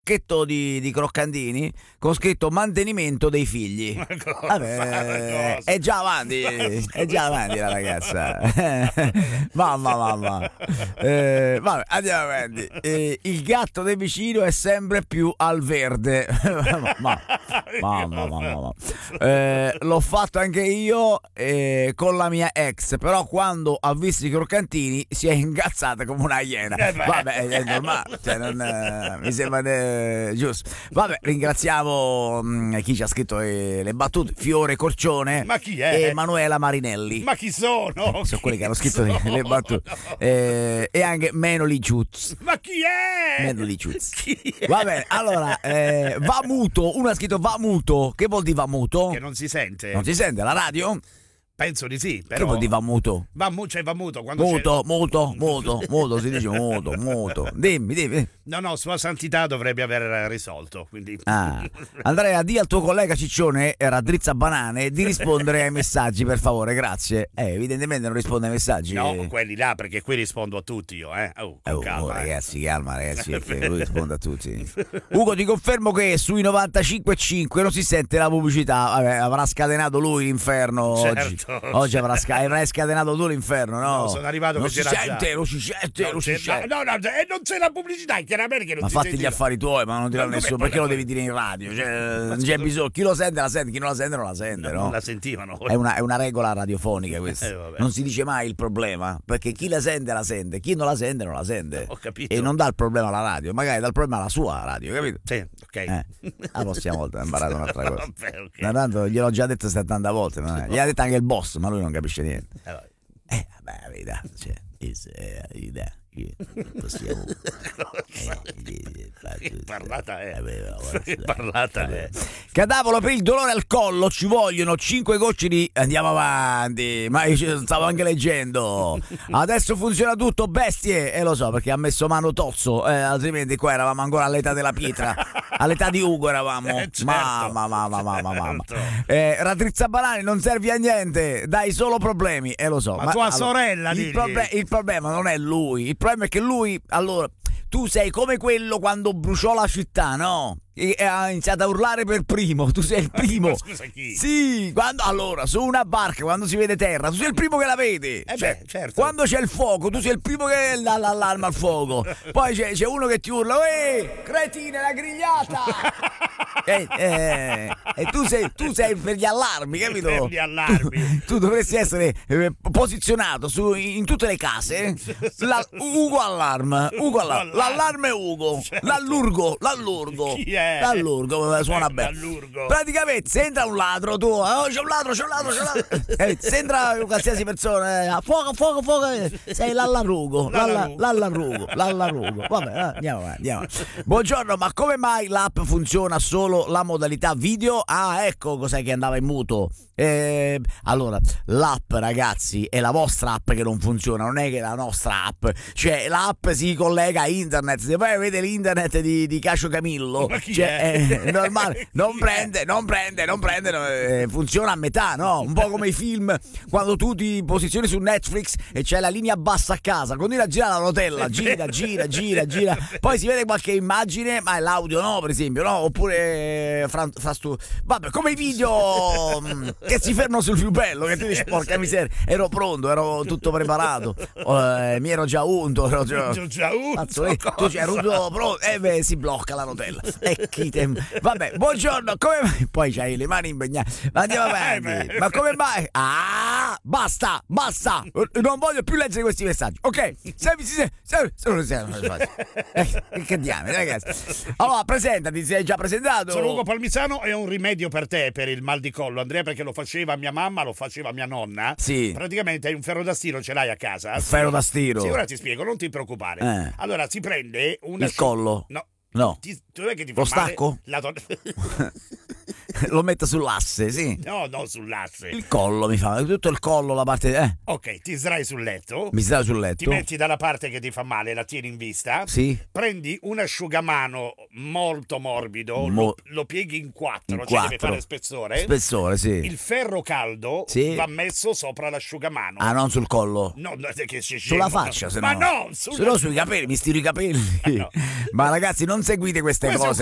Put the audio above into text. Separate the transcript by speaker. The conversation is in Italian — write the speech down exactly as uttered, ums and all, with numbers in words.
Speaker 1: pacchetto di, di croccantini con scritto mantenimento dei figli. Vabbè, è già avanti, è già avanti la ragazza. Mamma, mamma. Eh, vabbè, andiamo avanti. Eh, il gatto del vicino è sempre più al verde. Ma, mamma, mamma, mamma. Eh, l'ho fatto anche io eh, con la mia ex, però quando ha visto i croccantini si è incazzata come una iena. Vabbè, è normale, cioè non, eh, mi sembra eh, giusto. Vabbè, ringraziamo mh, chi ci ha scritto eh, le battute. Fiore Corcione.
Speaker 2: Ma chi è?
Speaker 1: E Emanuela Marinelli.
Speaker 2: Ma chi sono?
Speaker 1: Sono
Speaker 2: chi
Speaker 1: quelli che hanno scritto
Speaker 2: sono?
Speaker 1: le battute. Eh, e anche Menoli Ciuz.
Speaker 2: Ma chi è?
Speaker 1: Menoli Ciuz.
Speaker 2: Chi è?
Speaker 1: Va bene, allora eh, va muto. Uno ha scritto va muto. Che vuol dire va muto?
Speaker 2: Che non si sente.
Speaker 1: Non si sente la radio?
Speaker 2: Penso di sì, però.
Speaker 1: Che vuol dire va muto?
Speaker 2: Va mu- cioè va muto quando
Speaker 1: Muto,
Speaker 2: c'è...
Speaker 1: muto, muto, muto, si dice muto, muto. Dimmi, dimmi.
Speaker 2: No, no, Sua Santità dovrebbe aver risolto, quindi...
Speaker 1: Ah. Andrea, di al tuo collega Ciccione, raddrizza banane, di rispondere ai messaggi, per favore, grazie. Eh, evidentemente non risponde ai messaggi.
Speaker 2: No, quelli là, perché qui rispondo a tutti io, eh. Oh, con
Speaker 1: Oh,
Speaker 2: calma,
Speaker 1: oh,
Speaker 2: eh.
Speaker 1: ragazzi, calma, ragazzi, perché lui risponde a tutti. Ugo, ti confermo che sui novantacinque virgola cinque non si sente la pubblicità. Vabbè, avrà scatenato lui l'inferno oggi.
Speaker 2: Certo.
Speaker 1: Oggi avrà sca- avrai scatenato tu l'inferno, no?
Speaker 2: No, sono arrivato
Speaker 1: non
Speaker 2: che
Speaker 1: si
Speaker 2: c'era
Speaker 1: sente,
Speaker 2: già.
Speaker 1: non si sente,
Speaker 2: Non
Speaker 1: non si
Speaker 2: c'è-
Speaker 1: sente.
Speaker 2: no, no, no, e non c'è la pubblicità, chiaramente che non
Speaker 1: Ma
Speaker 2: si
Speaker 1: fatti
Speaker 2: sente.
Speaker 1: gli affari tuoi, ma non dirà
Speaker 2: Ma come-
Speaker 1: nessuno.
Speaker 2: ma
Speaker 1: Perché lo
Speaker 2: come-
Speaker 1: devi dire in radio? Cioè, non c'è bisogno. Chi lo sente la sente, chi non la sente non la sente, no?
Speaker 2: Non la sentivano.
Speaker 1: È una, è una regola radiofonica questa.
Speaker 2: Eh, vabbè.
Speaker 1: Non si dice mai il problema, perché chi la sente la sente, chi non la sente non la sente.
Speaker 2: Ho capito.
Speaker 1: E non dà il problema alla radio, magari dà il problema alla sua radio, capito?
Speaker 2: Sì, ok.
Speaker 1: Eh, la prossima volta ho imparato un'altra cosa.
Speaker 2: Vabbè, ok.
Speaker 1: Ma tanto gliel'ho già detto settanta volte, ma gliel'ha detto anche il boss, ma lui non capisce niente.
Speaker 2: Eh, vabbè.
Speaker 1: Eh, vabbè, la verità, cioè, è idea. Possiamo
Speaker 2: Che parlata è?
Speaker 1: Eh,
Speaker 2: Che parlata è?
Speaker 1: Cadavolo, per il dolore al collo ci vogliono cinque gocce di... Andiamo avanti, ma io stavo anche leggendo. Adesso funziona tutto, bestie. E eh, lo so, perché ha messo mano Tozzo, eh, altrimenti qua eravamo ancora all'età della pietra. All'età di Ugo eravamo.
Speaker 2: Eh, certo.
Speaker 1: Mamma, mamma, mamma, mamma.
Speaker 2: Certo.
Speaker 1: Eh, raddrizza banani non serve a niente, dai solo problemi. E eh, lo so.
Speaker 2: Ma tua sorella,
Speaker 1: il,
Speaker 2: digli.
Speaker 1: proble- il problema non è lui, il problema è che lui, allora, tu sei come quello quando bruciò la città, no? E ha iniziato a urlare per primo, tu sei il primo.
Speaker 2: Ma scusa, chi?
Speaker 1: Sì, quando, allora, su una barca, quando si vede terra, tu sei il primo che la vede.
Speaker 2: Eh
Speaker 1: Cioè,
Speaker 2: beh, certo.
Speaker 1: quando c'è il fuoco, tu sei il primo che dà l'allarme al fuoco. Poi c'è, c'è uno che ti urla, ehi, cretina, la grigliata! e, eh, e tu sei, tu sei per gli allarmi, capito?
Speaker 2: Per gli allarmi.
Speaker 1: Tu, tu dovresti essere eh, posizionato su, in tutte le case. La, Ugo allarme, Ugo allarme, l'allarme è Ugo, l'allurgo, l'allurgo.
Speaker 2: Chi è?
Speaker 1: L'allurgo, eh, suona bene.
Speaker 2: L'allurgo.
Speaker 1: Praticamente se entra un ladro, tu, oh, c'è un ladro, c'è un ladro, c'è un ladro. Eh, se entra qualsiasi persona, eh, fuoco, fuoco, fuoco, eh, sei l'allarrugo, l'alla- l'allarrugo, l'allarrugo. Vabbè, eh, andiamo avanti, andiamo avanti. Buongiorno, ma come mai l'app funziona solo la modalità video? Ah, ecco cos'è che andava in muto. Eh, allora, l'app, ragazzi, è la vostra app che non funziona, non è che è la nostra app. Cioè, l'app si collega a internet. Se poi vede l'internet di, di Cacio Camillo,
Speaker 2: Ma chi
Speaker 1: cioè,
Speaker 2: è?
Speaker 1: è normale, non
Speaker 2: Chi
Speaker 1: prende, non prende, non prende, no, eh, funziona a metà, no? Un po' come i film, quando tu ti posizioni su Netflix e c'è la linea bassa a casa, continua a girare la rotella, gira, gira, gira, gira, poi si vede qualche immagine, ma l'audio no, per esempio, no? Oppure fra, fra stu... vabbè, come i video mh, che si fermano sul più bello, che tu dici, porca miseria, ero pronto, ero tutto preparato, eh, mi ero già unto, ero già...
Speaker 2: Già- già unto,
Speaker 1: Cazzo, eh, tu c'eri tutto pronto, e beh, si blocca la rotella. E chi te... Vabbè, buongiorno, come mai? Poi c'hai le mani impegnate. Ma andiamo avanti. Ma come mai? Ah, basta, basta. Non voglio più leggere questi messaggi. Ok, se mi si se, se, se non si eh, che diamine, ragazzi. Allora, presentati, ti sei già presentato?
Speaker 2: Sono Ugo Palmisano e ho un rimedio per te per il mal di collo, Andrea, perché lo faceva mia mamma, lo faceva mia nonna.
Speaker 1: Sì.
Speaker 2: Praticamente hai un ferro da stiro, ce l'hai a casa?
Speaker 1: Il ferro da stiro.
Speaker 2: Sì, ora ti spiego, non ti preoccupare.
Speaker 1: Eh.
Speaker 2: Allora, si prende una
Speaker 1: Il collo?
Speaker 2: No.
Speaker 1: No.
Speaker 2: Ti, tu è che ti
Speaker 1: Lo
Speaker 2: fa male
Speaker 1: stacco?
Speaker 2: La to-
Speaker 1: Lo metto sull'asse, sì.
Speaker 2: No, no, sull'asse.
Speaker 1: Il collo mi fa, tutto il collo, la parte... Eh,
Speaker 2: Ok, ti sdrai sul letto.
Speaker 1: mi sta sul letto.
Speaker 2: Ti metti dalla parte che ti fa male, la tieni in vista.
Speaker 1: Sì.
Speaker 2: Prendi un asciugamano molto morbido,
Speaker 1: Mo-
Speaker 2: lo, lo pieghi in quattro,
Speaker 1: In
Speaker 2: cioè
Speaker 1: quattro.
Speaker 2: deve fare spessore.
Speaker 1: Spessore, sì.
Speaker 2: Il ferro caldo
Speaker 1: Sì.
Speaker 2: va messo sopra l'asciugamano.
Speaker 1: Ah, non sul collo.
Speaker 2: No, no, che si
Speaker 1: Sulla
Speaker 2: scemo.
Speaker 1: faccia, se no.
Speaker 2: Ma no, sulla...
Speaker 1: Se no sui capelli, mi stiro i capelli.
Speaker 2: no.
Speaker 1: Ma ragazzi, non seguite queste
Speaker 2: Questo è un
Speaker 1: cose.